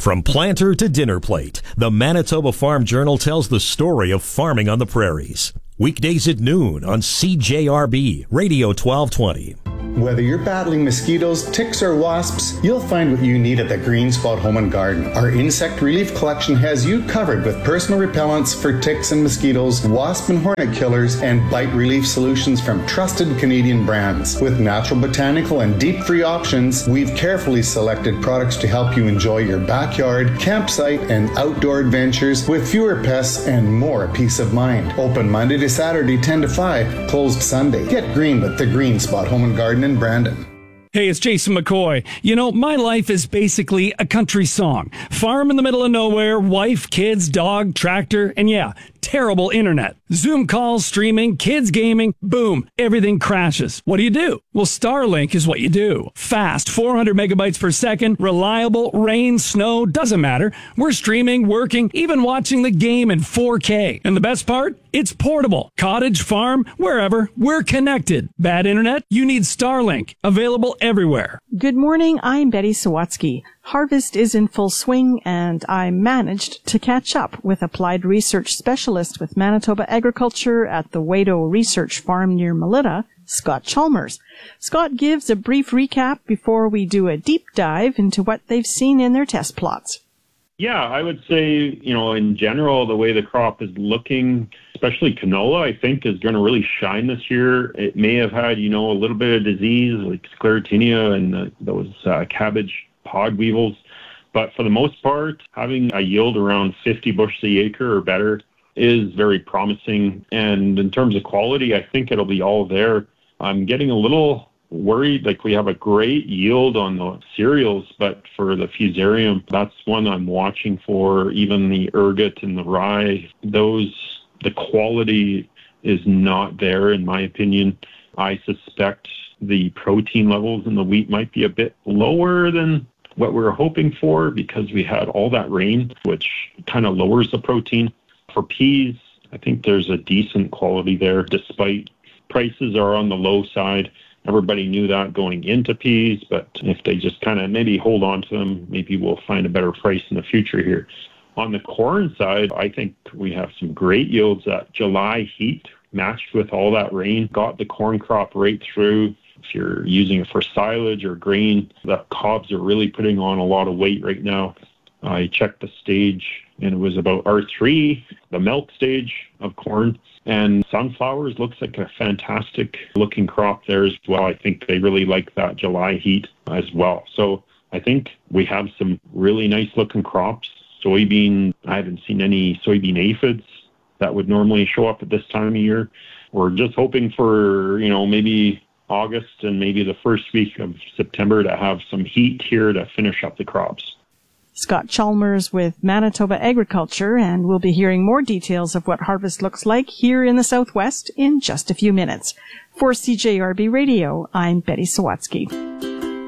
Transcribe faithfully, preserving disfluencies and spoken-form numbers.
From planter to dinner plate, the Manitoba Farm Journal tells the story of farming on the prairies. Weekdays at noon on C J R B, Radio twelve twenty. Whether you're battling mosquitoes, ticks, or wasps, you'll find what you need at the Green Spot Home and Garden. Our insect relief collection has you covered with personal repellents for ticks and mosquitoes, wasp and hornet killers, and bite relief solutions from trusted Canadian brands. With natural, botanical, and deep-free options, we've carefully selected products to help you enjoy your backyard, campsite, and outdoor adventures with fewer pests and more peace of mind. Open Monday to Saturday, ten to five, closed Sunday. Get green with the Green Spot Home and Garden in Brandon. Hey, it's Jason McCoy. You know, my life is basically a country song. Farm in the middle of nowhere, wife, kids, dog, tractor, and yeah, terrible internet. Zoom calls, streaming, kids gaming, boom, everything crashes. What do you do? Well, Starlink is what you do. Fast, four hundred megabytes per second, reliable, rain, snow, doesn't matter. We're streaming, working, even watching the game in four K. And the best part? It's portable. Cottage, farm, wherever, we're connected. Bad internet? You need Starlink. Available everywhere. Good morning, I'm Betty Sawatsky. Harvest is in full swing, and I managed to catch up with applied research specialist with Manitoba Agriculture at the Wado Research Farm near Melita, Scott Chalmers. Scott gives a brief recap before we do a deep dive into what they've seen in their test plots. Yeah, I would say, you know, in general, the way the crop is looking, especially canola, I think is going to really shine this year. It may have had, you know, a little bit of disease like sclerotinia and uh, those uh, cabbage pod weevils. But for the most part, having a yield around fifty bushels the acre or better is very promising. And in terms of quality, I think it'll be all there. I'm getting a little worried, like we have a great yield on the cereals, but for the fusarium, that's one I'm watching for. Even the ergot and the rye, those, the quality is not there in my opinion. I suspect the protein levels in the wheat might be a bit lower than what we were hoping for because we had all that rain, which kind of lowers the protein. For peas, I think there's a decent quality there, despite prices are on the low side. Everybody knew that going into peas, but if they just kind of maybe hold on to them, maybe we'll find a better price in the future here. On the corn side, I think we have some great yields. That July heat matched with all that rain got the corn crop right through. If you're using it for silage or grain, the cobs are really putting on a lot of weight right now. I checked the stage, and it was about R three, the milk stage of corn. And sunflowers looks like a fantastic looking crop there as well. I think they really like that July heat as well. So I think we have some really nice looking crops. Soybean, I haven't seen any soybean aphids that would normally show up at this time of year. We're just hoping for, you know, maybe August and maybe the first week of September to have some heat here to finish up the crops. Scott Chalmers with Manitoba Agriculture, and we'll be hearing more details of what harvest looks like here in the Southwest in just a few minutes. For C J R B Radio, I'm Betty Sawatsky.